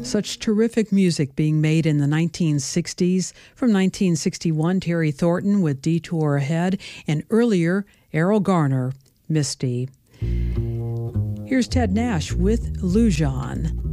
Such terrific music being made in the 1960s. From 1961, Terry Thornton with Detour Ahead, and earlier, Errol Garner, Misty. Here's Ted Nash with Lujan.